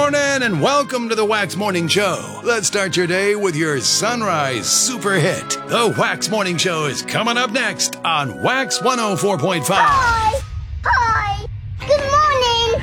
morning and welcome to the Wax Morning Show. Let's start your day with your Sunrise Super Hit. The Wax Morning Show is coming up next on Wax 104.5. Bye.